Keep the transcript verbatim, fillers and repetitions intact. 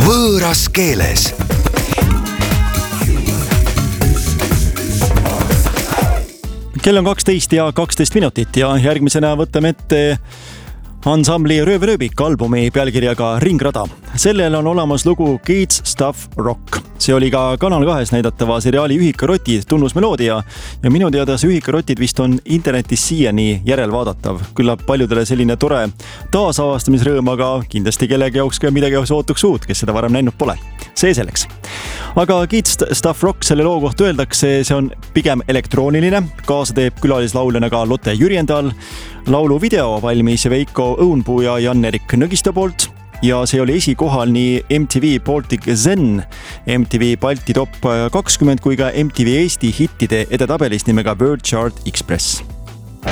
võõras keeles. Kell on kaksteist ja kaksteist minutit ja järgmisena võtame ette ansambli Rööverööbik albumi pealkirjaga Ringrada. Sellel on olemas lugu Kids Stuff Rock. See oli ka Kanal kahes näidatava seriaali Ühikarotid tunnusmeloodia ja minu teada see Ühikarotid vist on internetis siiani järelvaadatav. Küllap paljudele selline tore taasavastamisrõõm, aga kindlasti kellegi jaoks ka midagi ootuks uut, kes seda varem näinud pole. See selleks. Aga Kids Stuff Rock selle loo kohta öeldakse, see on pigem elektrooniline. Kaasa teeb külalislauljana ka Lotte Jürjendal. Laulu video valmis Veiko Õunpuu ja Jan-Erik Nõgiste poolt ja see oli esikohal nii M T V Baltic Zen, M T V Balti top kakskümmend kui ka M T V Eesti hittide edetabelis nimega World Chart Express.